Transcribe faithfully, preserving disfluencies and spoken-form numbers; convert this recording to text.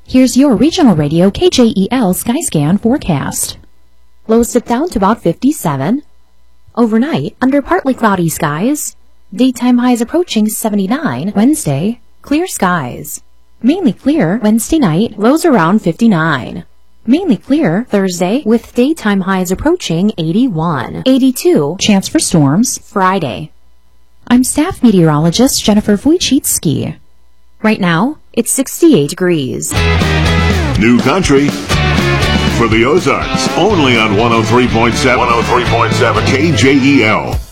Here's your regional radio K J E L Skyscan forecast. Lows dip down to about fifty-seven. Overnight, under partly cloudy skies. Daytime highs approaching seventy-nine. Wednesday, clear skies. Mainly clear Wednesday night, lows around fifty-nine. Mainly clear Thursday with daytime highs approaching eighty-one. eighty-two, chance for storms Friday. I'm staff meteorologist Jennifer Wojcicki. Right now, it's sixty-eight degrees. New country for the Ozarks, only on one oh three point seven. one oh three point seven K J E L.